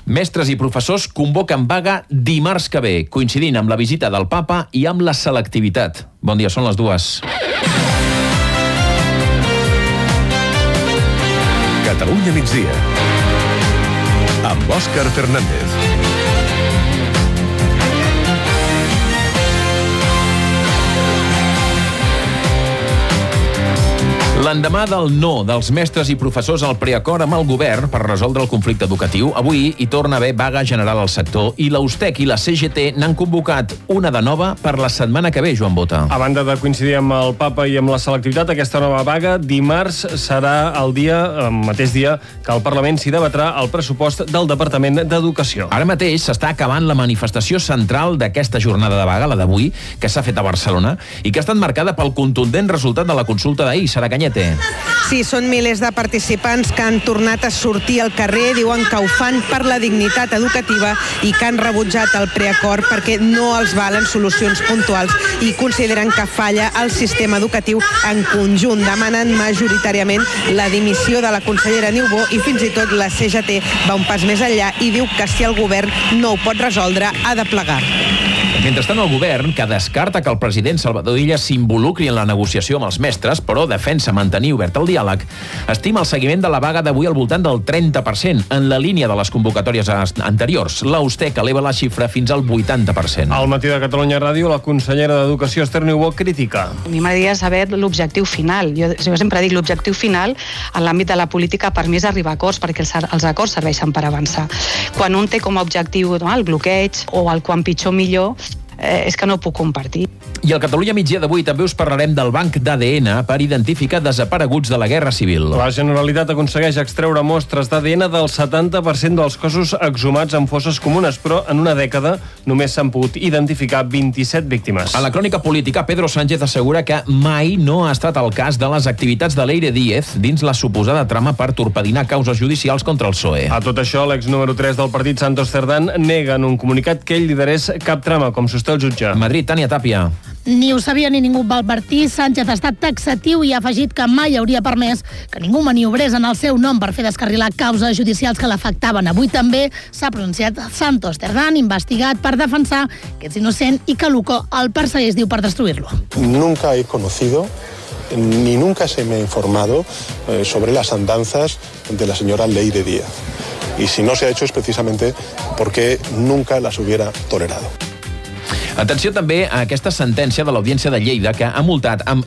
Mestres i professors convoquen vaga dimarts que ve, coincidint amb la visita del papa i amb la selectivitat. Bon dia, són les 2. Catalunya migdia, amb Òscar Fernández. L'endemà del no dels mestres i professors al preacord amb el govern per resoldre el conflicte educatiu, avui hi torna a haver vaga general al sector i l'Ustec i la CGT n'han convocat una de nova per la setmana que ve, Joan Bota. A banda de coincidir amb el papa i amb la selectivitat, aquesta nova vaga dimarts serà el mateix dia que el Parlament s'hi debatrà el pressupost del Departament d'Educació. Ara mateix s'està acabant la manifestació central d'aquesta jornada de vaga, la d'avui, que s'ha fet a Barcelona i que ha estat marcada pel contundent resultat de la consulta d'ahir. Sara Canyet. Sí, són milers de participants que han tornat a sortir al carrer, diuen que ho fan per la dignitat educativa i que han rebutjat el preacord perquè no els valen solucions puntuals i consideren que falla el sistema educatiu en conjunt. Demanen majoritàriament la dimissió de la consellera Niubó i fins i tot la CGT va un pas més enllà i diu que si el govern no ho pot resoldre, ha de plegar. Mentrestant, el govern, que descarta que el president Salvador Illa s'involucri en la negociació amb els mestres, però defensa mantenir obert el diàleg, estima el seguiment de la vaga d'avui al voltant del 30%, en la línia de les convocatòries anteriors. L'Ustec eleva la xifra fins al 80%. Al matí de Catalunya Ràdio, la consellera d'Educació, Esther Niubó, critica. A mi m'agradaria saber l'objectiu final. Jo sempre dic l'objectiu final en l'àmbit de la política per més arribar a acords, perquè els acords serveixen per avançar. Quan un té com a objectiu el bloqueig o el quan pitjor millor, és que no ho puc compartir. I al Catalunya migdia d'avui també us parlarem del banc d'ADN per identificar desapareguts de la Guerra Civil. La Generalitat aconsegueix extreure mostres d'ADN del 70% dels cossos exhumats en fosses comunes, però en una dècada només s'han pogut identificar 27 víctimes. A la crònica política, Pedro Sánchez assegura que mai no ha estat el cas de les activitats de Leire Díez dins la suposada trama per torpedinar causes judicials contra el PSOE. A tot això, l'ex número 3 del partit, Santos Cerdán, nega en un comunicat que ell liderés cap trama, com sosté el jutge. A Madrid, Tània Tàpia. Ni ho sabia ni ningú va advertir. Sánchez ha estat taxatiu i ha afegit que mai hauria permès que ningú maniobrés en el seu nom per fer descarrilar causes judicials que l'afectaven. Avui també s'ha pronunciat Santos Cerdán, investigat per defensar que és innocent i que Luco el persegueix, diu, per destruir-lo. Nunca he conocido ni nunca se me ha informado sobre las andanzas de la señora Leire Díaz. Y si no se ha hecho es precisamente porque nunca las hubiera tolerado. Atenció també a aquesta sentència de l'Audiència de Lleida que ha multat amb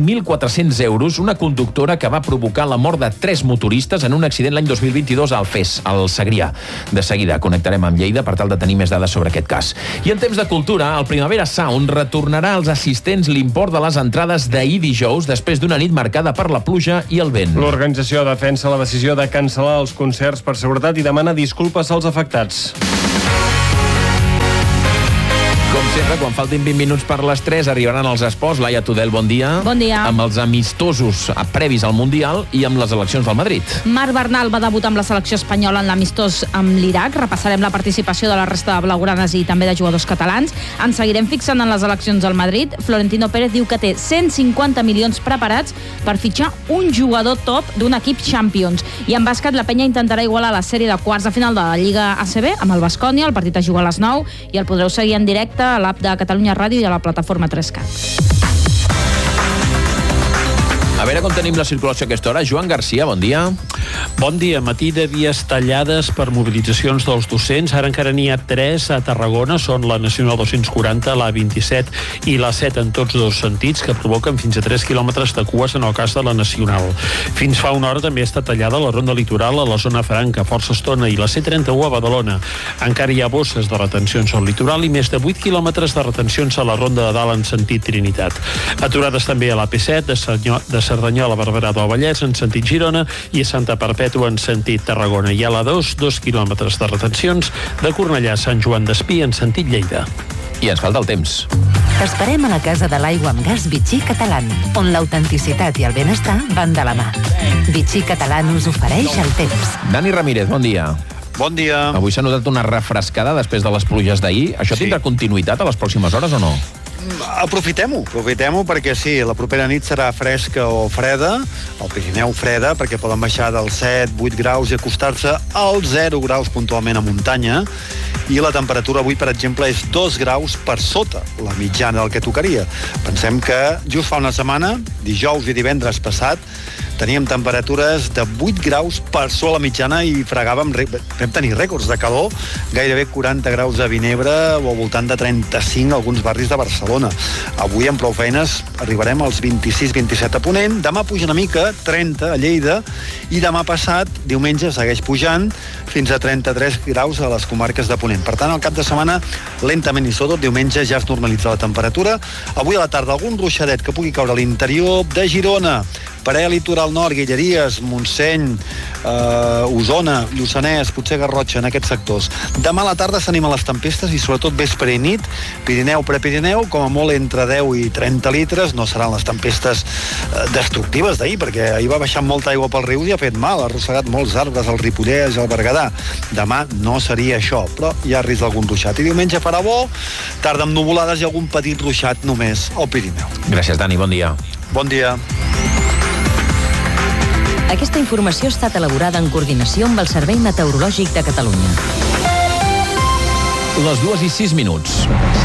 5.400 euros una conductora que va provocar la mort de 3 motoristes en un accident l'any 2022 a Alfés, al Segrià. De seguida connectarem amb Lleida per tal de tenir més dades sobre aquest cas. I en temps de cultura, el Primavera Sound retornarà als assistents l'import de les entrades d'ahir dijous després d'una nit marcada per la pluja i el vent. L'organització defensa la decisió de cancel·lar els concerts per seguretat i demana disculpes als afectats. Com sempre, quan faltin 20 minuts per les 3, arribaran els esports. Laia Tudel, bon dia. Bon dia. Amb els amistosos previs al Mundial i amb les eleccions del Madrid. Marc Bernal va debutar amb la selecció espanyola en l'amistós amb l'Iraq. Repassarem la participació de la resta de blaugranes i també de jugadors catalans. Ens seguirem fixant en les eleccions al Madrid. Florentino Pérez diu que té 150 milions preparats per fitxar un jugador top d'un equip Champions. I en bàsquet, la penya intentarà igualar la sèrie de quarts de final de la Lliga ACB amb el Baskonia. El partit es juga a les 9 i el podreu seguir en directe a l'app de Catalunya Ràdio i a la plataforma 3Cat. A veure com tenim la circulació a aquesta hora. Joan Garcia, bon dia. Bon dia. Matí de vies tallades per mobilitzacions dels docents. Ara encara n'hi ha 3 a Tarragona. Són la Nacional 240, la 27 i la 7 en tots dos sentits, que provoquen fins a 3 quilòmetres de cues en el cas de la Nacional. Fins fa una hora també està tallada la Ronda Litoral a la zona franca, força estona, i la C31 a Badalona. Encara hi ha bosses de retencions al litoral i més de 8 quilòmetres de retencions a la Ronda de Dalt en sentit Trinitat. Aturades també a la P7 de Cerdanyola a Barberà del Vallès en sentit Girona i a Santa Perpètua en sentit Tarragona. I a la 2 quilòmetres de retencions de Cornellà a Sant Joan d'Espí en sentit Lleida. I ens falta el temps. T'esperem a la Casa de l'Aigua amb Gas Vichy Catalán, on l'autenticitat i el benestar van de la mà. Vichy Catalán us ofereix el temps. Dani Ramírez, bon dia. Bon dia. Avui s'ha notat una refrescada després de les pluges d'ahir. Això tindrà continuïtat a les pròximes hores o no? aprofitem-ho perquè sí, la propera nit serà fresca o freda, al Pirineu freda, perquè poden baixar dels 7-8 graus i acostar-se als 0 graus puntualment a muntanya, i la temperatura avui, per exemple, és 2 graus per sota la mitjana del que tocaria. Pensem que just fa una setmana, dijous i divendres passat, teníem temperatures de 8 graus per sobre la mitjana i vam tenir rècords de calor, gairebé 40 graus a Vinebre o al voltant de 35 a alguns barris de Barcelona. Avui, amb prou feines, arribarem als 26-27 a Ponent, demà puja una mica, 30 a Lleida, i demà passat, diumenge, segueix pujant fins a 33 graus a les comarques de Ponent. Per tant, al cap de setmana, lentament i sobretot diumenge ja es normalitza la temperatura. Avui a la tarda, algun ruixadet que pugui caure a l'interior de Girona, Parella Litoral Nord, Guilleries, Montseny, Osona, Lluçanès, potser Garrotxa, en aquests sectors. Demà a la tarda s'animen les tempestes i sobretot vespre i nit, Pirineu, Prepirineu, com a molt entre 10 i 30 litres, no seran les tempestes destructives d'ahir, perquè ahir va baixar molta aigua pel riu i ha fet mal, ha arrossegat molts arbres al Ripollès i al Berguedà. Demà no seria això, però hi ha risc d'algun ruixat. I diumenge farà bo, tarda amb nuvolades i algun petit ruixat només al Pirineu. Gràcies, Dani, bon dia. Bon dia. Aquesta informació ha estat elaborada en coordinació amb el Servei Meteorològic de Catalunya. Les 2:06.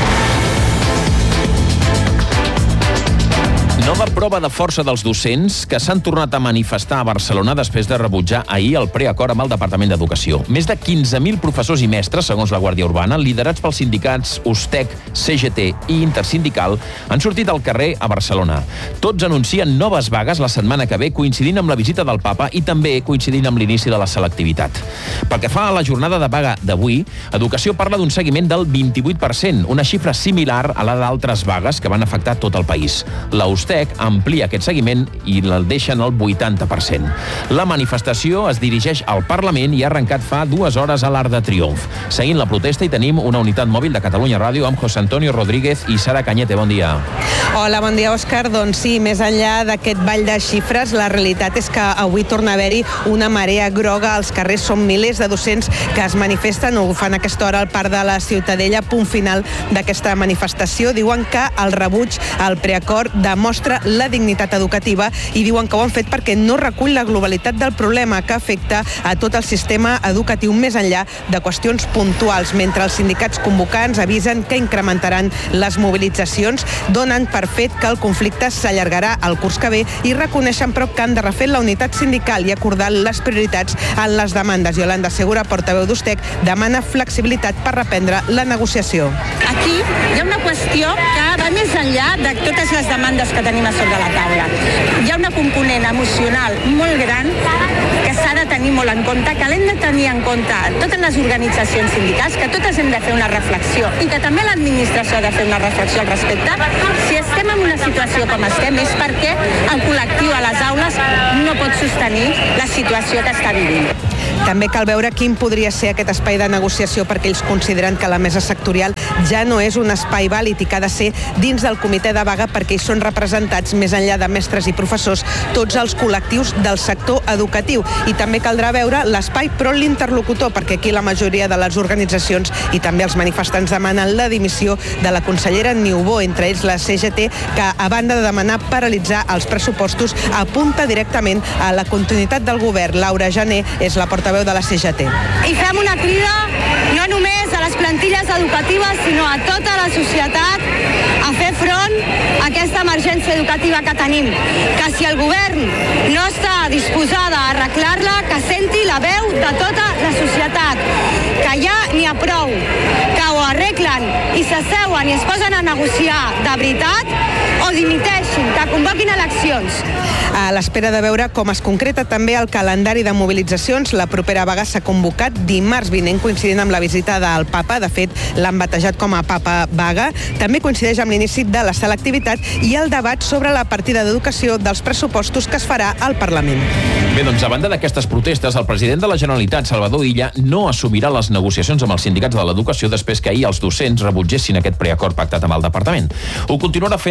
Nova prova de força dels docents que s'han tornat a manifestar a Barcelona després de rebutjar ahir el preacord amb el Departament d'Educació. Més de 15.000 professors i mestres, segons la Guàrdia Urbana, liderats pels sindicats USTEC, CGT i Intersindical, han sortit al carrer a Barcelona. Tots anuncien noves vagues la setmana que ve, coincidint amb la visita del papa i també coincidint amb l'inici de la selectivitat. Pel que fa a la jornada de vaga d'avui, Educació parla d'un seguiment del 28%, una xifra similar a la d'altres vagues que van afectar tot el país. La USTEC amplia aquest seguiment i el deixen al 80%. La manifestació es dirigeix al Parlament i ha arrencat fa 2 hores a l'Arc de Triomf. Seguint la protesta hi tenim una unitat mòbil de Catalunya Ràdio amb José Antonio Rodríguez i Sara Cañete. Bon dia. Hola, bon dia, Òscar. Doncs sí, més enllà d'aquest ball de xifres, la realitat és que avui torna a haver-hi una marea groga als carrers. Són milers de docents que es manifesten, ho fan a aquesta hora al Parc de la Ciutadella, punt final d'aquesta manifestació. Diuen que el rebuig al preacord demostra la dignitat educativa i diuen que ho han fet perquè no recull la globalitat del problema que afecta a tot el sistema educatiu més enllà de qüestions puntuals. Mentre els sindicats convocants avisen que incrementaran les mobilitzacions, donen per fet que el conflicte s'allargarà al curs que ve i reconeixen però que han de refer la unitat sindical i acordar les prioritats en les demandes. Yolanda Segura, portaveu d'USTEC, demana flexibilitat per reprendre la negociació. Aquí hi ha una qüestió que va més enllà de totes les demandes que tenim a sobre la taula. Hi ha una component emocional molt gran que s'ha de tenir molt en compte, que l'hem de tenir en compte totes les organitzacions sindicals, que totes hem de fer una reflexió i que també l'administració ha de fer una reflexió al respecte. Si estem en una situació com estem és perquè el col·lectiu a les aules no pot sostenir la situació que està vivint. També cal veure quin podria ser aquest espai de negociació perquè ells consideren que la mesa sectorial ja no és un espai vàlid i que ha de ser dins del comitè de vaga perquè hi són representats, més enllà de mestres i professors, tots els col·lectius del sector educatiu. I també caldrà veure l'espai però l'interlocutor, perquè aquí la majoria de les organitzacions i també els manifestants demanen la dimissió de la consellera Niubó, entre ells la CGT, que a banda de demanar paralitzar els pressupostos apunta directament a la continuïtat del govern. Laura Jané és la portaveu de la CGT. I fem una crida no només a les plantilles educatives, sinó a tota la societat a fer front a aquesta emergència educativa que tenim. Que si el govern no està disposada a arreglar-la, que senti la veu de tota la societat. Que ja n'hi ha prou, que ho arreglen i s'asseuen i es posen a negociar de veritat o dimiteixin, que convoquin eleccions. A l'espera de veure com es concreta també el calendari de mobilitzacions, la propera vaga s'ha convocat dimarts vinent, coincidint amb la visita del papa. De fet, l'han batejat com a papa vaga. També coincideix amb l'inici de la selectivitat i el debat sobre la partida d'educació dels pressupostos que es farà al Parlament. Bé, doncs, a banda d'aquestes protestes, el president de la Generalitat, Salvador Illa, no assumirà les negociacions amb els sindicats de l'educació després que ahir els docents rebutgessin aquest preacord pactat amb el departament. Ho continuarà fent, doncs, la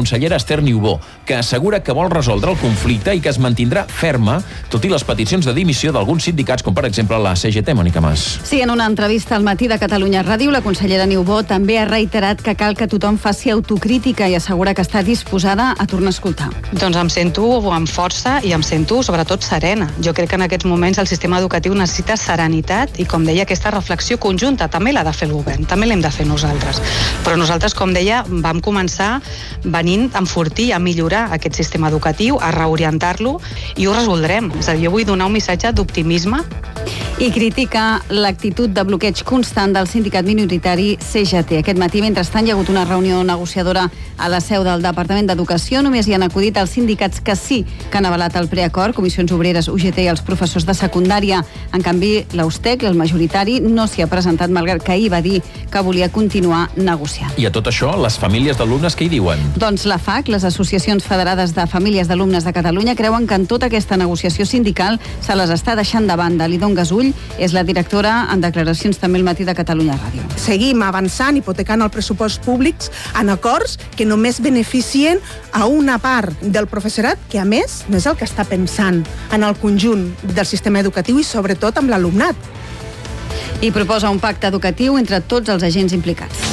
consellera Esther Niubó, que assegura que vol resoldre el conflicte i que es mantindrà ferma, tot i les peticions de dimissió d'alguns sindicats, com per exemple la CGT, Mònica Mas. Sí, en una entrevista al Matí de Catalunya Ràdio, la consellera Niubó també ha reiterat que cal que tothom faci autocrítica i assegura que està disposada a tornar a escoltar. Doncs em sento amb força i em sento sobretot serena. Jo crec que en aquests moments el sistema educatiu necessita serenitat i, com deia, aquesta reflexió conjunta també l'ha de fer el govern, també l'hem de fer nosaltres. Però nosaltres, com deia, vam començar venint a enfortir, a millorar aquest sistema educatiu, a reorientar-lo i ho resoldrem. És a dir, jo vull donar un missatge d'optimisme. I critica l'actitud de bloqueig constant del sindicat minoritari CGT. Aquest matí, mentrestant, hi ha hagut una reunió negociadora a la seu del Departament d'Educació. Només hi han acudit els sindicats que sí que han avalat el preacord, Comissions Obreres, UGT i els professors de secundària. En canvi, l'Austec, el majoritari, no s'hi ha presentat, malgrat que ahir va dir que volia continuar negociant. I a tot això, les famílies d'alumnes què hi diuen? Doncs la FAC, les Associacions Federades de Famílies d'Alumnes de Catalunya, creuen que en tota aquesta negociació sindical se les està deixant de banda. Lidon Gasull és la directora en declaracions també al Matí de Catalunya Ràdio. Seguim avançant, hipotecant el pressupost públics en acords que només beneficien a una part del professorat que, a més, no és el que està pensant en el conjunt del sistema educatiu i sobretot amb l'alumnat. I proposa un pacte educatiu entre tots els agents implicats.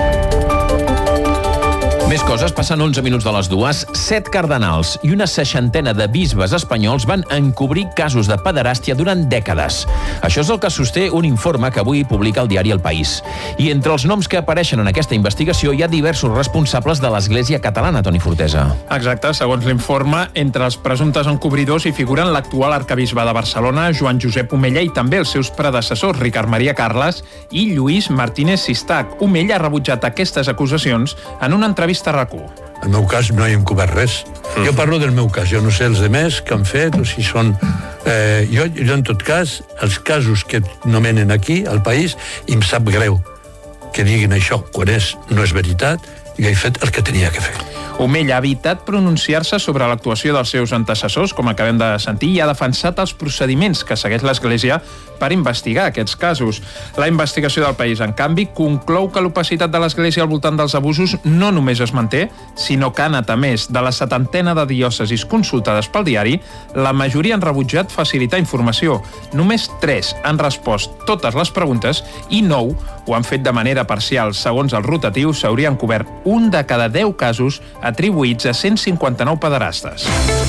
Més coses, passen 11 minuts de les 2. 7 cardenals i una 60 de bisbes espanyols van encobrir casos de pederàstia durant dècades. Això és el que sosté un informe que avui publica el diari El País. I entre els noms que apareixen en aquesta investigació hi ha diversos responsables de l'Església catalana, Toni Fortesa. Exacte, segons l'informe, entre els presumptes encobridors hi figuren l'actual arcabisbe de Barcelona, Joan Josep Omella, i també els seus predecessors, Ricard Maria Carles i Lluís Martínez Sistac. Omella ha rebutjat aquestes acusacions en una entrevista a RAC1. En el meu cas no he encobert res. Jo parlo del meu cas, jo no sé els demés que han fet o si són... Jo, en tot cas, els casos que nomenen aquí, al país, em sap greu que diguin això quan no és veritat. Jo he fet el que tenia que fer. Omella ha evitat pronunciar-se sobre l'actuació dels seus antecessors, com acabem de sentir, i ha defensat els procediments que segueix l'Església per investigar aquests casos. La investigació del País, en canvi, conclou que l'opacitat de l'Església al voltant dels abusos no només es manté, sinó que ha anat a més. De la 70 de diòcesis consultades pel diari, la majoria han rebutjat facilitar informació. Només 3 han respost totes les preguntes i 9 ho han fet de manera parcial. Segons el rotatiu, s'haurien cobert un de cada 10 casos atribuïts a 159 pederastes.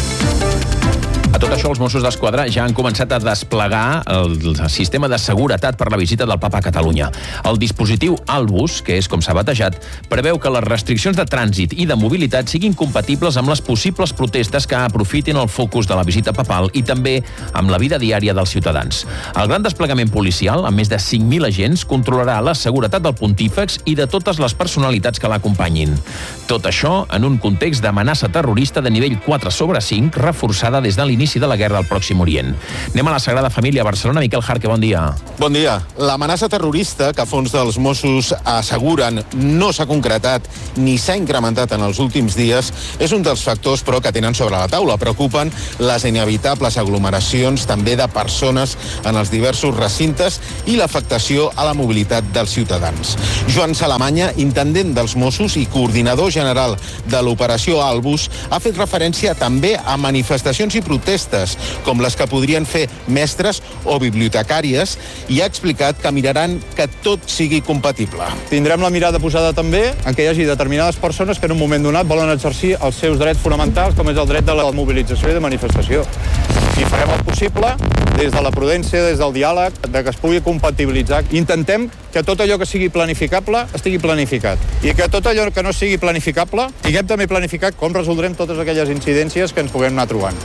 A tot això, els Mossos d'Esquadra ja han començat a desplegar el sistema de seguretat per la visita del Papa a Catalunya. El dispositiu Albus, que és com s'ha batejat, preveu que les restriccions de trànsit i de mobilitat siguin compatibles amb les possibles protestes que aprofitin el focus de la visita papal i també amb la vida diària dels ciutadans. El gran desplegament policial, amb més de 5.000 agents, controlarà la seguretat del pontífex i de totes les personalitats que l'acompanyin. Tot això en un context d'amenaça terrorista de nivell 4/5, reforçada des de l'inici de la guerra al Pròxim Orient. Anem a la Sagrada Família a Barcelona. Miquel Jarque, bon dia. Bon dia. L'amenaça terrorista que a fons dels Mossos asseguren no s'ha concretat ni s'ha incrementat en els últims dies és un dels factors, però, que tenen sobre la taula. Preocupen les inevitables aglomeracions també de persones en els diversos recintes i l'afectació a la mobilitat dels ciutadans. Joan Salamanya, intendent dels Mossos i coordinador general de l'operació Albus, ha fet referència també a manifestacions i protestes, com les que podrien fer mestres o bibliotecàries, i ha explicat que miraran que tot sigui compatible. Tindrem la mirada posada també en que hi hagi determinades persones que en un moment donat volen exercir els seus drets fonamentals, com és el dret de la mobilització i de manifestació. I farem el possible, des de la prudència, des del diàleg, de que es pugui compatibilitzar. Intentem que tot allò que sigui planificable estigui planificat. I que tot allò que no sigui planificable, tinguem també planificat com resoldrem totes aquelles incidències que ens puguem anar trobant.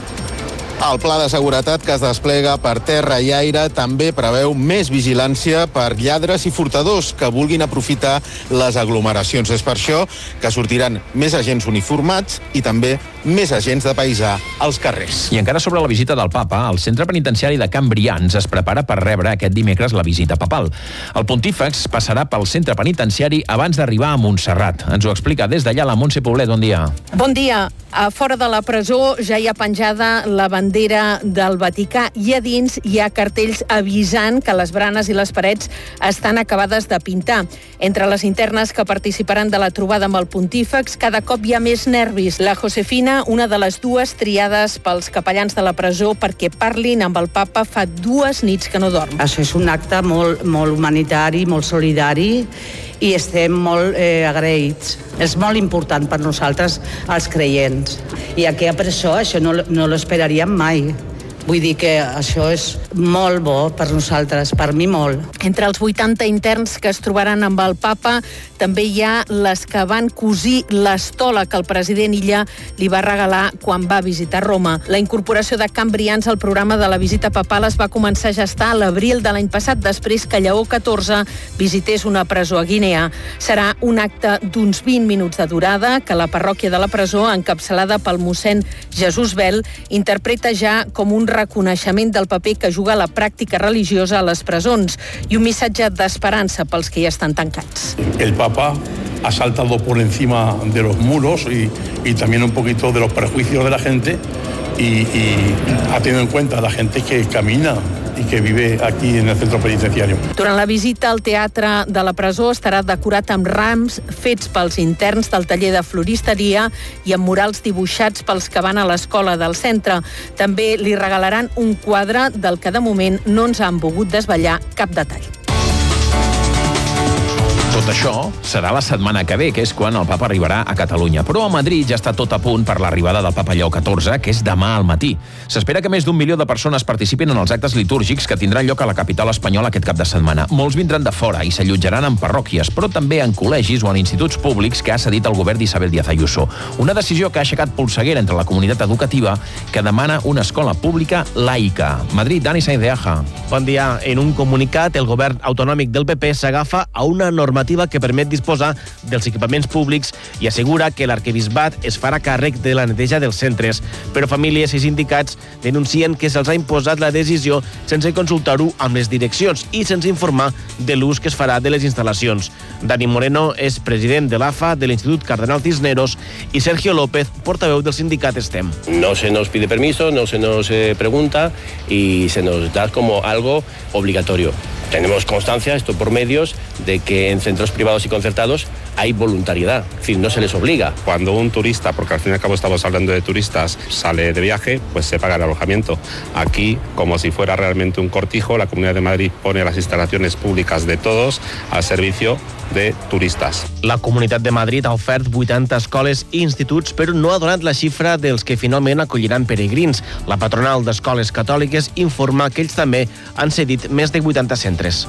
El pla de seguretat que es desplega per terra i aire també preveu més vigilància per lladres i furtadors que vulguin aprofitar les aglomeracions. És per això que sortiran més agents uniformats i també més agents de paisà als carrers. I encara sobre la visita del papa, el centre penitenciari de Can Brians es prepara per rebre aquest dimecres la visita papal. El pontífex passarà pel centre penitenciari abans d'arribar a Montserrat. Ens ho explica des d'allà la Montse Poblet. Bon dia. Bon dia. A fora de la presó ja hi ha penjada la bandera bandera del Vaticà i a dins hi ha cartells avisant que les branes i les parets estan acabades de pintar. Entre les internes que participaran de la trobada amb el pontífex, cada cop hi ha més nervis. La Josefina, una de les dues triades pels capellans de la presó perquè parlin amb el papa, fa 2 nits que no dorm. Això és un acte molt humanitari, molt solidari, i estem molt agraïts. És molt important per nosaltres, els creients. I aquí a presó això no l'esperaríem mai. Vull dir que això és molt bo per nosaltres, per mi molt. Entre els 80 interns que es trobaran amb el papa, també hi ha les que van cosir l'estola que el president Illa li va regalar quan va visitar Roma. La incorporació de cambrians al programa de la visita papal es va començar a gestar a l'abril de l'any passat, després que Lleó XIV visités una presó a Guinea. Serà un acte d'uns 20 minuts de durada que la parròquia de la presó, encapçalada pel mossèn Jesús Bel, interpreta ja com un reconeixement del paper que juga la pràctica religiosa a les presons i un missatge d'esperança pels que ja estan tancats. El Papa ha saltado por encima de los muros y también un poquito de los prejuicios de la gente y ha tenido en cuenta a la gente que camina i que vive aquí en el centro penitenciario. Durant la visita al teatre de la presó estarà decorat amb rams fets pels interns del taller de floristeria i amb murals dibuixats pels que van a l'escola del centre. També li regalaran un quadre del que de moment no ens han volgut desvetllar cap detall. Tot això serà la setmana que ve, que és quan el papa arribarà a Catalunya. Però a Madrid ja està tot a punt per l'arribada del papa Lleó XIV, que és demà al matí. S'espera que més d'1 milió de persones participin en els actes litúrgics que tindran lloc a la capital espanyola aquest cap de setmana. Molts vindran de fora i s'allotjaran en parròquies, però també en col·legis o en instituts públics que ha cedit el govern d'Isabel Díaz Ayuso. Una decisió que ha aixecat polseguera entre la comunitat educativa que demana una escola pública laica. Madrid, Dani Sainz de Aja. Bon dia. En un comunicat, el govern autonòmic del PP s'agafa a una normativa que permet disposar dels equipaments públics i assegura que l'arquebisbat es farà càrrec de la neteja dels centres. Però famílies i sindicats denuncien que se'ls ha imposat la decisió sense consultar-ho amb les direccions i sense informar de l'ús que es farà de les instal·lacions. Dani Moreno és president de l'AFA, de l'Institut Cardenal Cisneros, i Sergio López, portaveu del sindicat STEM. No se nos pide permiso, no se nos pregunta y se nos da como algo obligatorio. Tenemos constancia, esto por medios, de que en centros privados y concertados hay voluntariedad, es decir, no se les obliga. Cuando un turista, porque al fin y al cabo estamos hablando de turistas, sale de viaje, pues se paga el alojamiento. Aquí, como si fuera realmente un cortijo, la Comunidad de Madrid pone las instalaciones públicas de todos al servicio de turistas. La Comunitat de Madrid ha ofert 80 escoles i instituts, però no ha donat la xifra dels que finalment acolliran peregrins. La patronal d'escoles catòliques informa que ells també han cedit més de 80 centres.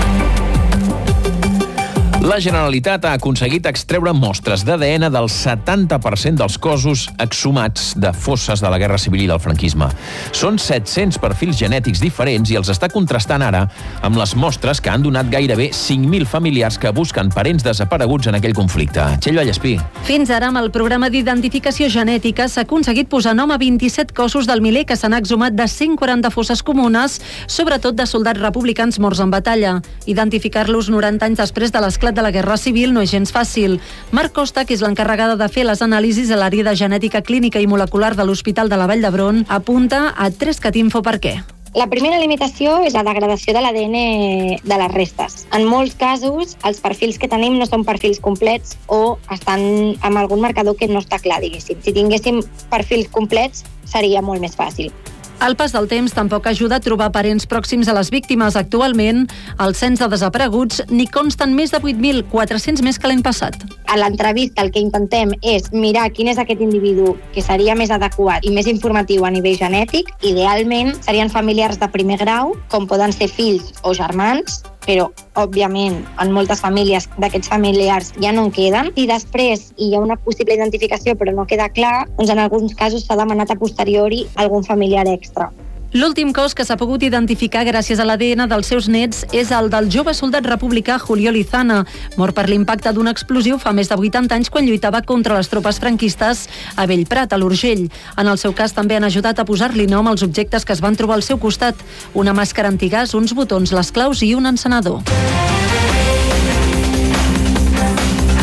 La Generalitat ha aconseguit extreure mostres d'ADN del 70% dels cossos exhumats de fosses de la Guerra Civil i del franquisme. Són 700 perfils genètics diferents i els està contrastant ara amb les mostres que han donat gairebé 5.000 familiars que busquen parents desapareguts en aquell conflicte. Txell Vallespí. Fins ara, amb el programa d'identificació genètica, s'ha aconseguit posar nom a 27 cossos del miler que s'han exhumat de 140 fosses comunes, sobretot de soldats republicans morts en batalla. Identificar-los 90 anys després de l'esclat de la Guerra Civil no és gens fàcil. Marc Costa, que és l'encarregada de fer les anàlisis a l'àrea de genètica clínica i molecular de l'Hospital de la Vall d'Hebron, apunta a 3catinfo per què. La primera limitació és la degradació de l'ADN de les restes. En molts casos, els perfils que tenim no són perfils complets o estan amb algun marcador que no està clar, diguéssim. Si tinguéssim perfils complets, seria molt més fàcil. El pas del temps tampoc ajuda a trobar parents pròxims a les víctimes. Actualment, al cens de desapareguts n'hi consten més de 8.400 més que l'any passat. A l'entrevista el que intentem és mirar quin és aquest individu que seria més adequat i més informatiu a nivell genètic. Idealment serien familiars de primer grau, com poden ser fills o germans, però, òbviament, en moltes famílies d'aquests familiars ja no en queden. Si després hi ha una possible identificació però no queda clar, doncs en alguns casos s'ha demanat a posteriori algun familiar extra. L'últim cos que s'ha pogut identificar gràcies a l'ADN dels seus nets és el del jove soldat republicà Julio Lizana, mort per l'impacte d'un explosiu fa més de 80 anys quan lluitava contra les tropes franquistes a Bellprat, a l'Urgell. En el seu cas també han ajudat a posar-li nom als objectes que es van trobar al seu costat: una màscara antigàs, uns botons, les claus i un encenedor.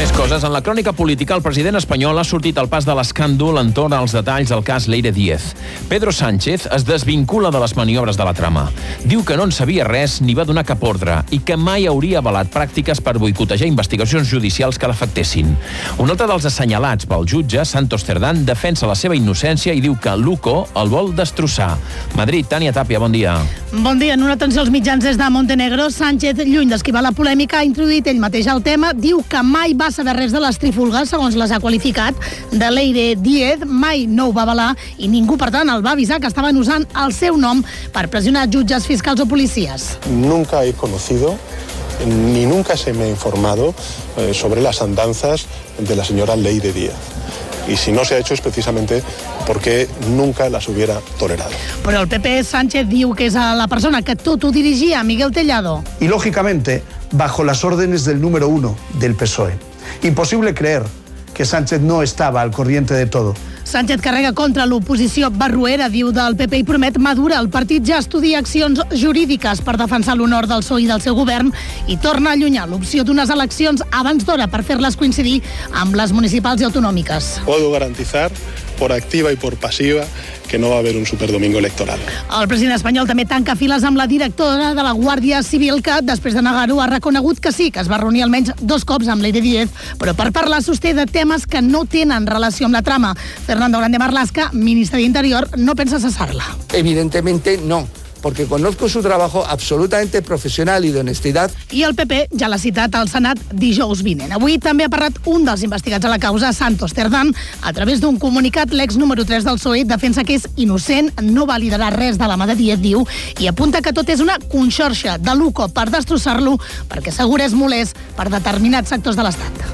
Més coses. En la crònica política, el president espanyol ha sortit al pas de l'escàndol entorn als detalls del cas Leire Díez. Pedro Sánchez es desvincula de les maniobres de la trama. Diu que no en sabia res ni va donar cap ordre i que mai hauria avalat pràctiques per boicotejar investigacions judicials que l'afectessin. Un altre dels assenyalats pel jutge, Santos Cerdán, defensa la seva innocència i diu que Luco el vol destrossar. Madrid, Tània Tàpia, bon dia. Bon dia. En una atenció als mitjans des de Montenegro, Sánchez, lluny d'esquivar la polèmica, ha introduït ell mateix el tema. Diu que mai va saber res de les trifulgues, segons les ha qualificat, de Leire Díez, mai no ho va avalar i ningú, per tant, el va avisar que estaven usant el seu nom per pressionar jutges, fiscals o policies. Nunca he conocido ni nunca se me ha informado sobre las andanzas de la señora Leire Díez. Y si no se ha hecho es precisamente porque nunca las hubiera tolerado. Però el PP, Sánchez diu que és la persona que tot ho dirigia, Miguel Tellado. Y lógicamente, bajo las órdenes del número 1 del PSOE. Imposible creer que Sánchez no estaba al corriente de todo. Sánchez carrega contra l'oposició barruera, diu, del PP i promet madura. El partit ja estudia accions jurídiques per defensar l'honor del PSOE i del seu govern i torna a allunyar l'opció d'unes eleccions abans d'hora per fer-les coincidir amb les municipals i autonòmiques. Puedo garantizar, por activa y por pasiva, que no va a haver un superdomingo electoral. El president espanyol també tanca files amb la directora de la Guàrdia Civil, que, després de negar-ho, ha reconegut que sí, que es va reunir almenys 2 cops amb Leire Díez, però per parlar sosté de temes que no tenen relació amb la trama. Fernando Grande Marlaska, ministre d'Interior, no pensa cessar-la. Evidentemente no, porque conozco su trabajo absolutamente profesional y de honestidad. I el PP ja l'ha citat al Senat dijous vinent. Avui també ha parlat un dels investigats a la causa, Santos Cerdán. A través d'un comunicat, l'ex número 3 del PSOE defensa que és innocent, no va liderar res de la mà de Díez, diu, i apunta que tot és una conxorxa de Luco per destrossar-lo, perquè segur és molest per determinats sectors de l'Estat.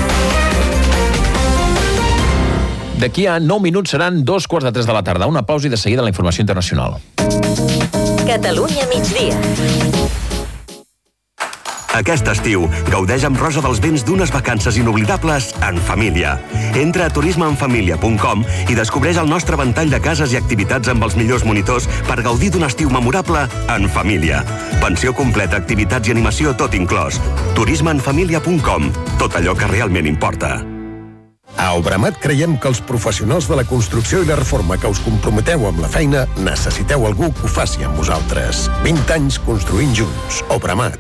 D'aquí a 9 minuts seran 2:15 de la tarda. Una pausa i de seguida la informació internacional. Catalunya migdia. Aquest estiu, gaudeix amb Rosa dels Vents d'unes vacances inoblidables en família. Entra a turismeenfamilia.com i descobreix el nostre ventall de cases i activitats amb els millors monitors per gaudir d'un estiu memorable en família. Pensió completa, activitats i animació, tot inclòs. turismeenfamilia.com. Tot allò que realment importa. A Obramat creiem que els professionals de la construcció i la reforma que us comprometeu amb la feina necessiteu algú que ho faci amb vosaltres. 20 anys construint junts. Obramat.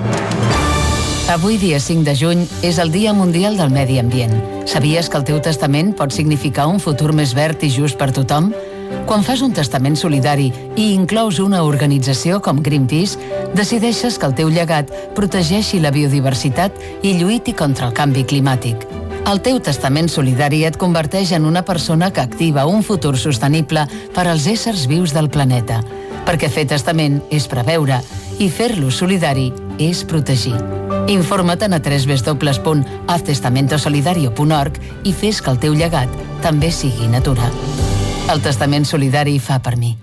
Avui, dia 5 de juny, és el Dia Mundial del Medi Ambient. Sabies que el teu testament pot significar un futur més verd i just per tothom? Quan fas un testament solidari i inclous una organització com Greenpeace, decideixes que el teu llegat protegeixi la biodiversitat i lluiti contra el canvi climàtic. El teu testament solidari et converteix en una persona que activa un futur sostenible per als éssers vius del planeta. Perquè fer testament és preveure i fer-lo solidari és protegir. Informa't a www.haztestamentosolidario.org i fes que el teu llegat també sigui natura. El testament solidari fa per mi.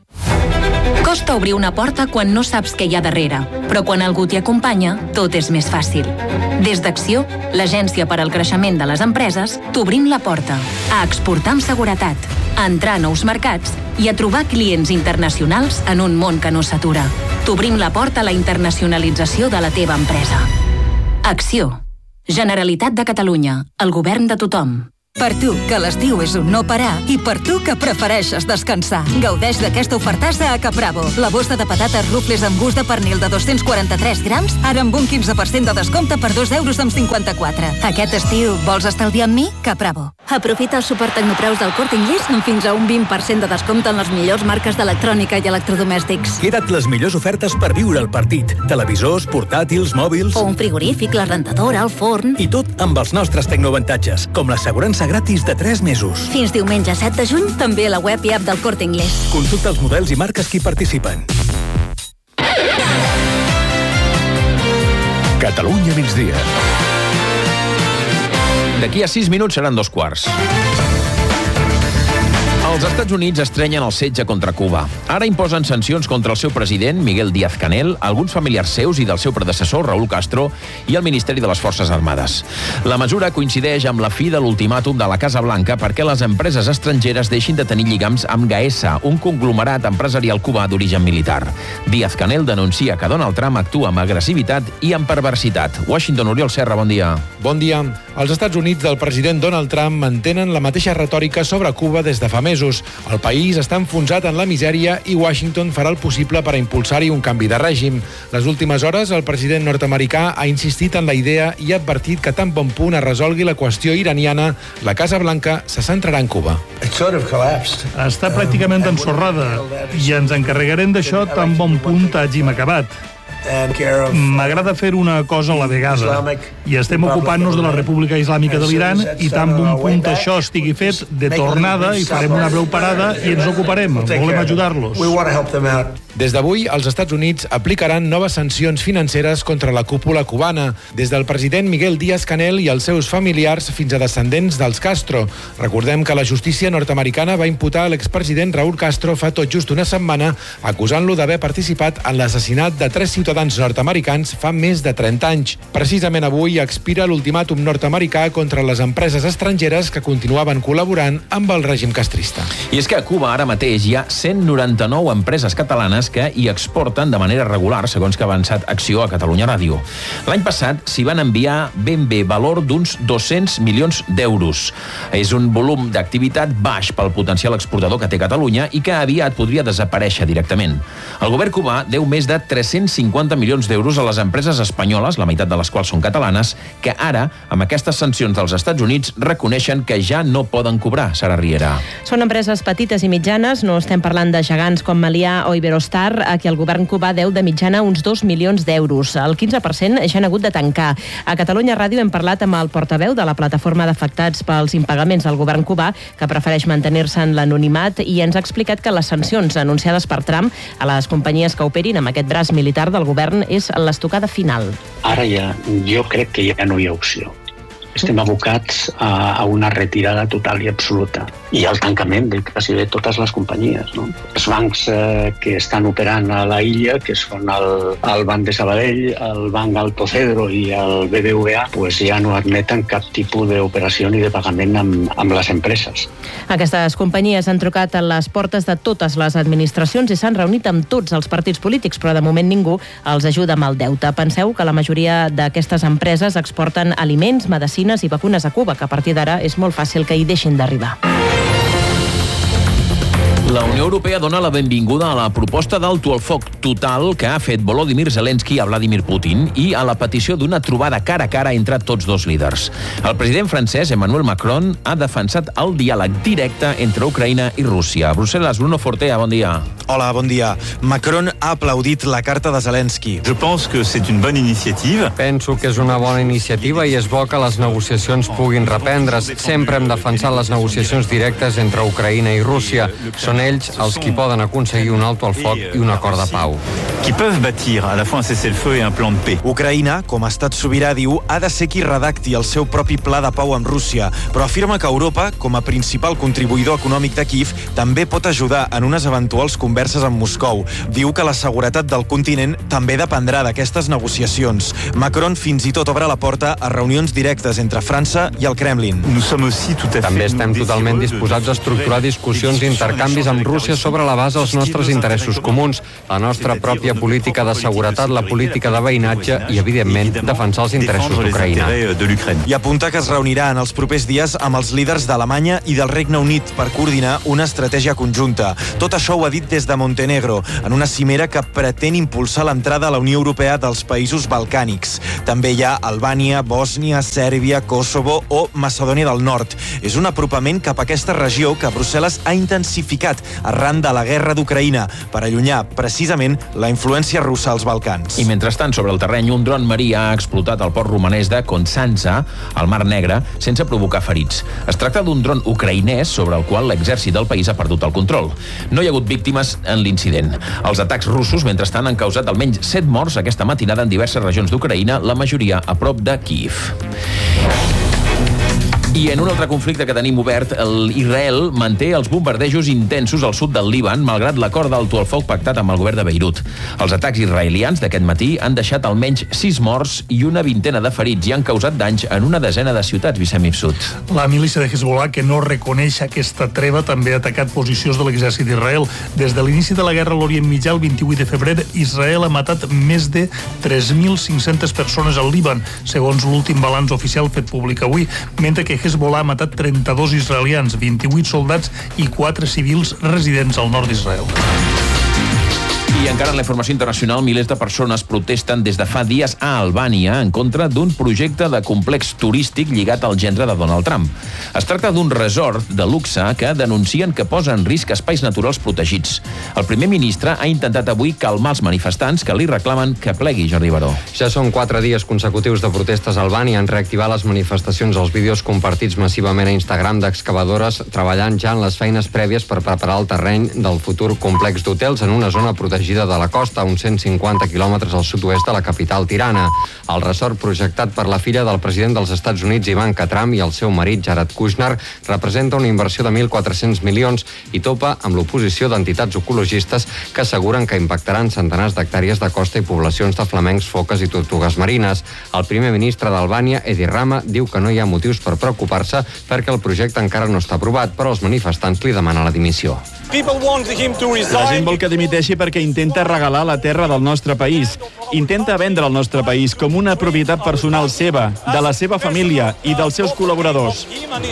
Costa obrir una porta quan no saps què hi ha darrere, però quan algú t'hi acompanya, tot és més fàcil. Des d'Acció, l'agència per al creixement de les empreses, t'obrim la porta a exportar amb seguretat, a entrar a nous mercats i a trobar clients internacionals en un món que no s'atura. T'obrim la porta a la internacionalització de la teva empresa. Acció. Generalitat de Catalunya. El govern de tothom. Per tu, que l'estiu és un no parar, i per tu, que prefereixes descansar. Gaudeix d'aquesta ofertassa a Capravo. La bossa de patates rufles amb gust de pernil de 243 grams, ara amb un 15% de descompte per 2,54 €. Aquest estiu, vols estalviar amb mi? Capravo. Aprofita els supertecnopreus del Corte Inglés amb fins a un 20% de descompte en les millors marques d'electrònica i electrodomèstics. Queda't les millors ofertes per viure el partit. Televisors, portàtils, mòbils... O un frigorífic, la rentadora, el forn... I tot amb els nostres tecnoavantatges, com l'assegurança gratis de 3 mesos. Fins diumenge 7 de juny, també a la web i app del Corte Inglés. Consulta els models i marques que hi participen. Catalunya migdia. D'aquí a 6 minuts seran 2:15. Els Estats Units estrenyen el setge contra Cuba. Ara imposen sancions contra el seu president, Miguel Díaz-Canel, alguns familiars seus i del seu predecessor, Raúl Castro, i el Ministeri de les Forces Armades. La mesura coincideix amb la fi de l'ultimàtum de la Casa Blanca perquè les empreses estrangeres deixin de tenir lligams amb Gaesa, un conglomerat empresarial cubà d'origen militar. Díaz-Canel denuncia que Donald Trump actua amb agressivitat i amb perversitat. Washington, Oriol Serra, bon dia. Bon dia. Els Estats Units del president Donald Trump mantenen la mateixa retòrica sobre Cuba des de fa mesos. El país està enfonsat en la misèria i Washington farà el possible per a impulsar-hi un canvi de règim. Les últimes hores, el president nord-americà ha insistit en la idea i ha advertit que tan bon punt es resolgui la qüestió iraniana, la Casa Blanca se centrarà en Cuba. Està pràcticament ensorrada i ens encarregarem d'això tan bon punt hàgim acabat. M'agrada fer una cosa a la vegada i estem ocupant-nos de la República Islàmica de l'Iran i tan bon punt això estigui fet de tornada i farem una breu parada i ens ocuparem. Volem ajudar-los. Des d'avui, els Estats Units aplicaran noves sancions financeres contra la cúpula cubana, des del president Miguel Díaz-Canel i els seus familiars fins a descendents dels Castro. Recordem que la justícia nord-americana va imputar a l'expresident Raúl Castro fa tot just una setmana, acusant-lo d'haver participat en l'assassinat de 3 ciutadans nord-americans fa més de 30 anys. Precisament avui expira l'ultimàtum nord-americà contra les empreses estrangeres que continuaven col·laborant amb el règim castrista. I és que a Cuba ara mateix hi ha 199 empreses catalanes que hi exporten de manera regular, segons que ha avançat Acció a Catalunya Ràdio. L'any passat s'hi van enviar ben bé valor d'uns 200 milions d'euros. És un volum d'activitat baix pel potencial exportador que té Catalunya i que aviat podria desaparèixer directament. El govern cubà deu més de 350 milions d'euros a les empreses espanyoles, la meitat de les quals són catalanes, que ara, amb aquestes sancions dels Estats Units, reconeixen que ja no poden cobrar. Sara Riera. Són empreses petites i mitjanes, no estem parlant de gegants com Melià o Iberostar, a qui el govern cubà deu de mitjana uns 2 milions d'euros. El 15% ja han hagut de tancar. A Catalunya Ràdio hem parlat amb el portaveu de la plataforma d'afectats pels impagaments del govern cubà, que prefereix mantenir-se en l'anonimat, i ens ha explicat que les sancions anunciades per Trump a les companyies que operin amb aquest braç militar del govern és l'estocada final. Ara jo crec que ja no hi ha opció. Estem abocats a una retirada total i absoluta i al tancament de quasi bé totes les companyies. No? Els bancs que estan operant a la illa, que són el Banc de Sabadell, el Banc Alto Cedro i el BBVA, pues ja no admeten cap tipus d'operació ni de pagament amb les empreses. Aquestes companyies han trucat a les portes de totes les administracions i s'han reunit amb tots els partits polítics, però de moment ningú els ajuda amb el deute. Penseu que la majoria d'aquestes empreses exporten aliments, medicines i vacunes a Cuba, que a partir d'ara és molt fàcil que hi deixin d'arribar. La Unió Europea dona la benvinguda a la proposta d'alto al foc total que ha fet Volodymyr Zelensky a Vladimir Putin i a la petició d'una trobada cara a cara entre tots dos líders. El president francès, Emmanuel Macron, ha defensat el diàleg directe entre Ucraïna i Rússia. A Brussel·les, Bruno Fortea, bon dia. Hola, bon dia. Macron ha aplaudit la carta de Zelensky. Penso que és una bona iniciativa i és bo que les negociacions puguin reprendre's. Sempre hem defensat les negociacions directes entre Ucraïna i Rússia. Són ells els qui poden aconseguir un alto al foc i un acord de pau. Ucraïna, com a estat sobirà, diu, ha de ser qui redacti el seu propi pla de pau amb Rússia, però afirma que Europa, com a principal contribuïdor econòmic de Kíev, també pot ajudar en unes eventuals converses amb Moscou. Diu que la seguretat del continent també dependrà d'aquestes negociacions. Macron fins i tot obre la porta a reunions directes entre França i el Kremlin. També estem totalment disposats a estructurar discussions i intercanvis amb Rússia sobre la base dels nostres interessos comuns, la nostra pròpia política de seguretat, la política de veïnatge i, evidentment, defensar els interessos d'Ucraïna. I apunta que es reunirà en els propers dies amb els líders d'Alemanya i del Regne Unit per coordinar una estratègia conjunta. Tot això ho ha dit des de Montenegro, en una cimera que pretén impulsar l'entrada a la Unió Europea dels països balcànics. També hi ha Albània, Bòsnia, Sèrbia, Kosovo o Macedònia del Nord. És un apropament cap a aquesta regió que Brussel·les ha intensificat arran de la guerra d'Ucraïna, per allunyar precisament la influència russa als Balcans. I mentrestant, sobre el terreny, un dron marí ha explotat al port romanès de Constanța, al Mar Negre, sense provocar ferits. Es tracta d'un dron ucraïnès sobre el qual l'exèrcit del país ha perdut el control. No hi ha hagut víctimes en l'incident. Els atacs russos, mentrestant, han causat almenys 7 morts aquesta matinada en diverses regions d'Ucraïna, la majoria a prop de Kíev. I en un altre conflicte que tenim obert, Israel manté els bombardejos intensos al sud del Líban, malgrat l'acord d'alto al foc pactat amb el govern de Beirut. Els atacs israelians d'aquest matí han deixat almenys 6 morts i una vintena de ferits i han causat danys en una desena de ciutats, Vicent Mifsud. La milícia de Hezbollah, que no reconeix aquesta treva, també ha atacat posicions de l'exèrcit d'Israel. Des de l'inici de la guerra a l'Orient Mitjà, el 28 de febrer, Israel ha matat més de 3.500 persones al Líban, segons l'últim balanç oficial fet públic avui, mentre que Hezbollah ha matat 32 israelians, 28 soldats i 4 civils residents al nord d'Israel. I encara en la informació internacional, milers de persones protesten des de fa dies a Albània en contra d'un projecte de complex turístic lligat al gendre de Donald Trump. Es tracta d'un resort de luxe que denuncien que posa en risc espais naturals protegits. El primer ministre ha intentat avui calmar els manifestants que li reclamen que plegui, Jordi Baró. Ja són 4 dies consecutius de protestes a Albània. Han reactivat les manifestacions als vídeos compartits massivament a Instagram d'excavadores treballant ja en les feines prèvies per preparar el terreny del futur complex d'hotels en una zona protegida de la costa, a uns 150 quilòmetres al sud-oest de la capital Tirana. El resort projectat per la filla del president dels Estats Units, Ivanka Trump, i el seu marit, Jared Kushner, representa una inversió de 1.400 milions i topa amb l'oposició d'entitats ecologistes que asseguren que impactaran centenars d'hectàrees de costa i poblacions de flamencs, foques i tortugues marines. El primer ministre d'Albània, Edi Rama, diu que no hi ha motius per preocupar-se perquè el projecte encara no està aprovat, però els manifestants li demanen la dimissió. La gent vol que dimiteixi perquè intenta regalar la terra del nostre país. Intenta vendre el nostre país com una propietat personal seva, de la seva família i dels seus col·laboradors.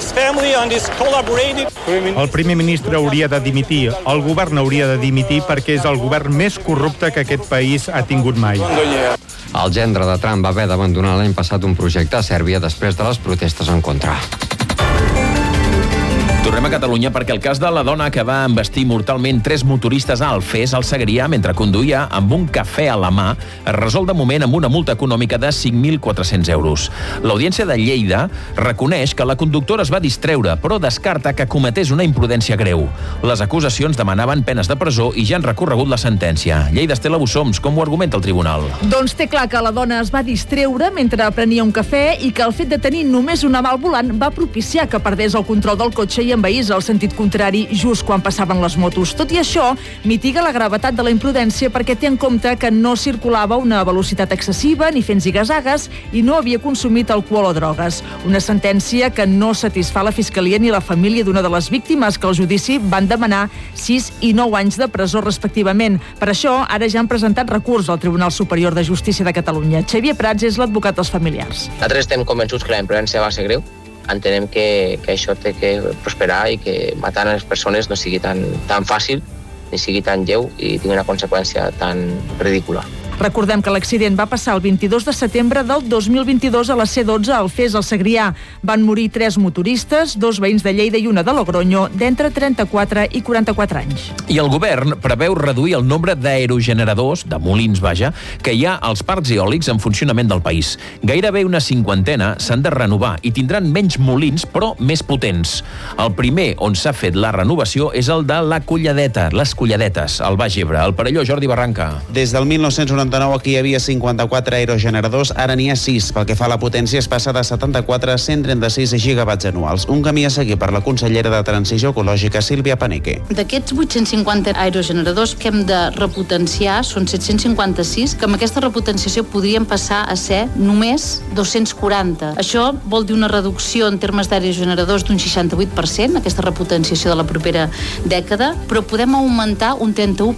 El primer ministre hauria de dimitir. El govern hauria de dimitir perquè és el govern més corrupte que aquest país ha tingut mai. El gendre de Trump va haver d'abandonar l'any passat un projecte a Sèrbia després de les protestes en contra. Tornem a Catalunya perquè el cas de la dona que va embestir mortalment 3 motoristes a Alfés, al Segrià, mentre conduïa amb un cafè a la mà, es resol de moment amb una multa econòmica de 5.400 euros. L'Audiència de Lleida reconeix que la conductora es va distreure, però descarta que cometés una imprudència greu. Les acusacions demanaven penes de presó i ja han recorregut la sentència. Lleida, Estela Bussoms, com ho argumenta el tribunal? Doncs té clar que la dona es va distreure mentre prenia un cafè i que el fet de tenir només una mà al volant va propiciar que perdés el control del cotxe i envaís el sentit contrari just quan passaven les motos. Tot i això, mitiga la gravetat de la imprudència perquè té en compte que no circulava a una velocitat excessiva ni fent zigazagues i no havia consumit alcohol o drogues. Una sentència que no satisfà la Fiscalia ni la família d'una de les víctimes, que al judici van demanar 6 i 9 anys de presó respectivament. Per això, ara ja han presentat recurs al Tribunal Superior de Justícia de Catalunya. Xavier Prats és l'advocat dels familiars. Nosaltres estem convençuts que la imprudència va ser greu. Entenem que això té que prosperar i que matar les persones no sigui tan fàcil, ni sigui tan lleu i tingui una conseqüència tan ridícula. Recordem que l'accident va passar el 22 de setembre del 2022 a la C12 a Alfés, al Segrià. Van morir 3 motoristes, 2 veïns de Lleida i una de Logroño, d'entre 34 i 44 anys. I el govern preveu reduir el nombre d'aerogeneradors, de molins, vaja, que hi ha als parcs eòlics en funcionament del país. Gairebé una 50 s'han de renovar i tindran menys molins, però més potents. El primer on s'ha fet la renovació és el de la Colladeta, les Colladetes, al Baix Ebre, al Perelló. Jordi Barranca. Des del 1999 aquí hi havia 54 aerogeneradors, ara n'hi ha 6. Pel que fa a la potència es passa de 74 a 136 gigawatts anuals. Un camí a seguir per la consellera de Transició Ecològica, Sílvia Paneque. D'aquests 850 aerogeneradors que hem de repotenciar són 756, que amb aquesta repotenciació podrien passar a ser només 240. Això vol dir una reducció en termes d'aerogeneradors d'un 68%, aquesta repotenciació de la propera dècada, però podem augmentar un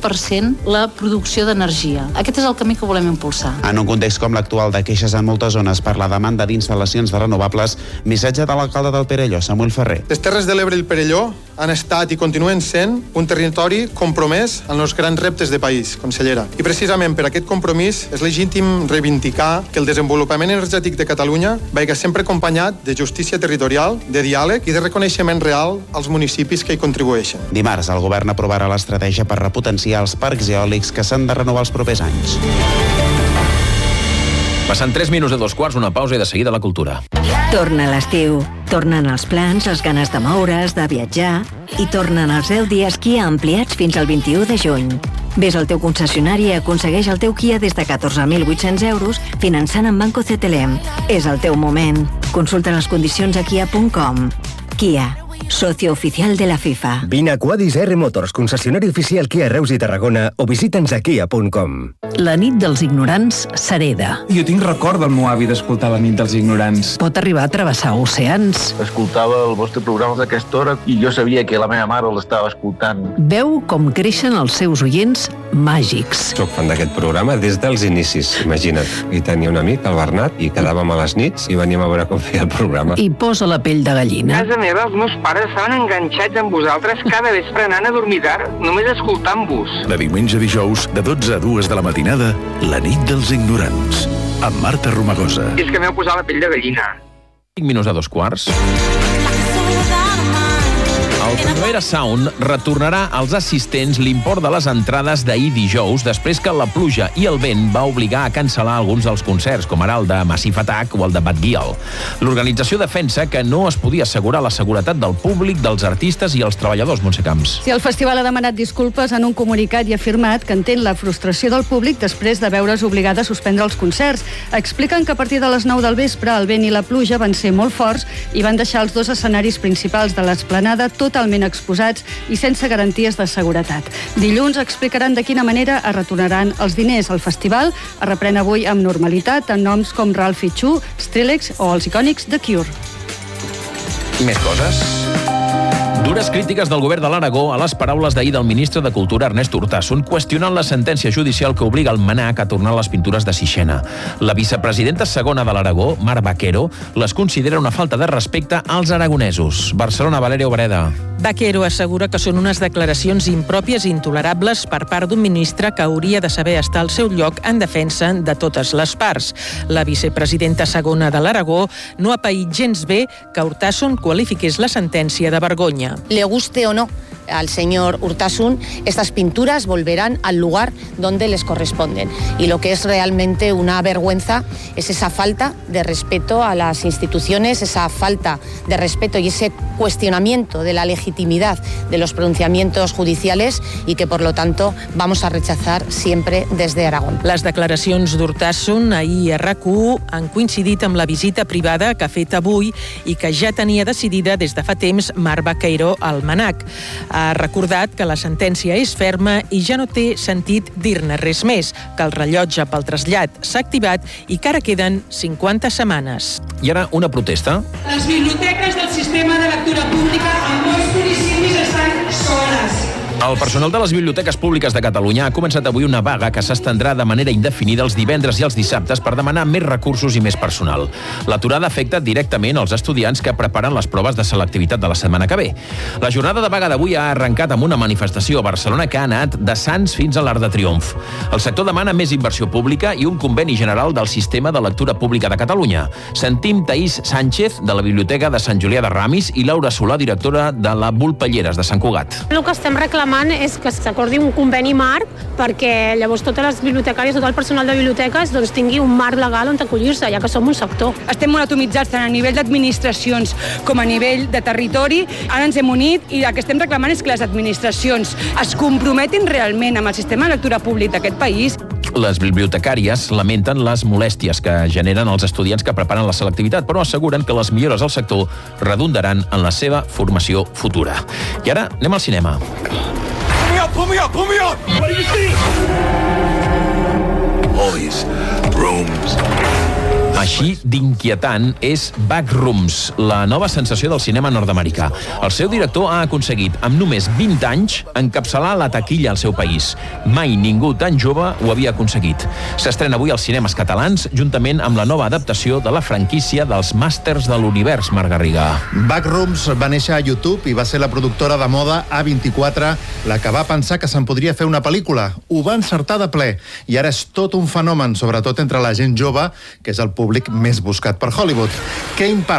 31% la producció d'energia. Aquest és el camí que volem impulsar. En un context com l'actual de queixes en moltes zones per la demanda d'instal·lacions de renovables, missatge de l'alcalde del Perelló, Samuel Ferrer. Les Terres de l'Ebre i el Perelló han estat i continuen sent un territori compromès en els grans reptes de país, consellera. I precisament per aquest compromís és legítim reivindicar que el desenvolupament energètic de Catalunya vagi sempre acompanyat de justícia territorial, de diàleg i de reconeixement real als municipis que hi contribueixen. Dimarts, el govern aprovarà l'estratègia per repotenciar els parcs eòlics que s'han de renovar els propers anys. Passant 3 minuts de 2 quarts, una pausa i de seguida la cultura. Torna l'estiu. Tornen els plans, les ganes de moure's, de viatjar i tornen els 10 dies Kia ampliats fins al 21 de juny. Ves al teu concessionari i aconsegueix el teu Kia des de 14.800 euros finançant amb Banco CTLM. És el teu moment. Consulta les condicions a kia.com. Kia, socio oficial de la FIFA. Vine a Quadis R Motors, concessionari oficial Kia Reus i Tarragona, o visita'ns a kia.com. La nit dels ignorants s'hereda. Jo tinc record del meu avi d'escoltar La nit dels ignorants. Pot arribar a travessar oceans. Escoltava el vostre programa d'aquesta hora i jo sabia que la meva mare l'estava escoltant. Veu com creixen els seus oients màgics. Soc fan d'aquest programa des dels inicis, imagina't. I tenia un amic, el Bernat, i quedàvem a les nits i veníem a veure com feia el programa. I posa la pell de gallina. A casa meva, els meus pares estaven enganxats amb vosaltres cada vespre anant a dormir tard, només escoltant-vos. De diumenge a dijous, de 12 a 2 de la matinada, La nit dels ignorants, amb Marta Romagosa. És que m'heu posat la pell de gallina. 5 minuts a 2:15. El Primavera Sound retornarà als assistents l'import de les entrades d'ahir dijous després que la pluja i el vent va obligar a cancel·lar alguns dels concerts, com ara el de Massive Attack o el de Bad Gyal. L'organització defensa que no es podia assegurar la seguretat del públic, dels artistes i els treballadors, Montse Camps. Sí, el festival ha demanat disculpes en un comunicat i ha afirmat que entén la frustració del públic després de veure's obligada a suspendre els concerts. Expliquen que a partir de les 9 del vespre el vent i la pluja van ser molt forts i van deixar els dos escenaris principals de l'esplanada totalment exposats i sense garanties de seguretat. Dilluns explicaran de quina manera es retornaran els diners. El festival es reprèn avui amb normalitat amb noms com Ralphie Chu, Skrillex o els icònics The Cure. Més coses. Dures crítiques del govern de l'Aragó a les paraules d'ahir del ministre de Cultura, Ernest Urtasun, qüestionant la sentència judicial que obliga el MNAC a tornar les pintures de Sixena. La vicepresidenta segona de l'Aragó, Mar Baquero, les considera una falta de respecte als aragonesos. Barcelona, Valeria Obreda. Baquero assegura que són unes declaracions impròpies i intolerables per part d'un ministre que hauria de saber estar al seu lloc en defensa de totes les parts. La vicepresidenta segona de l'Aragó no ha paït gens bé que Urtasun qualifiqués la sentència de vergonya. Le guste o no al señor Urtasun, estas pinturas volverán al lugar donde les corresponden. Y lo que es realmente una vergüenza es esa falta de respeto a las instituciones, esa falta de respeto y ese cuestionamiento de la legitimidad de los pronunciamientos judiciales y que, por lo tanto, vamos a rechazar siempre desde Aragón. Les declaracions d'Urtasun ahir a RAC1 han coincidit amb la visita privada que ha fet avui i que ja tenia decidida des de fa temps Mar Baquero al MNAC. Ha recordat que la sentència és ferma i ja no té sentit dir-ne res més, que el rellotge pel trasllat s'ha activat i que ara queden 50 setmanes. I ara una protesta. Les biblioteques del sistema de lectura pública en molts municipis estan soles. El personal de les biblioteques públiques de Catalunya ha començat avui una vaga que s'estendrà de manera indefinida els divendres i els dissabtes per demanar més recursos i més personal. L'aturada afecta directament els estudiants que preparen les proves de selectivitat de la setmana que ve. La jornada de vaga d'avui ha arrencat amb una manifestació a Barcelona que ha anat de Sants fins a l'Arc de Triomf. El sector demana més inversió pública i un conveni general del sistema de lectura pública de Catalunya. Sentim Taís Sánchez, de la Biblioteca de Sant Julià de Ramis, i Laura Solà, directora de la Volpelleres de Sant Cugat. El que estem reclamant és que s'acordi un conveni marc perquè llavors totes les bibliotecàries, tot el personal de biblioteques tingui un marc legal on acollir-se, ja que som un sector. Estem molt atomitzats tant a nivell d'administracions com a nivell de territori. Ara ens hem unit i el que estem reclamant és que les administracions es comprometin realment amb el sistema de lectura públic d'aquest país. Les bibliotecàries lamenten les molèsties que generen els estudiants que preparen la selectivitat, però asseguren que les millores al sector redundaran en la seva formació futura. I ara anem al cinema. Pull me up! What do you see? All these rooms. Així d'inquietant és Backrooms, la nova sensació del cinema nord-americà. El seu director ha aconseguit, amb només 20 anys, encapçalar la taquilla al seu país. Mai ningú tan jove ho havia aconseguit. S'estrena avui als cinemes catalans, juntament amb la nova adaptació de la franquícia dels Màsters de l'Univers, Marc Garriga. Backrooms va néixer a YouTube i va ser la productora de moda A24 la que va pensar que se'n podria fer una pel·lícula. Ho va encertar de ple i ara és tot un fenomen, sobretot entre la gent jove, que és el públic més buscat per Hollywood. Què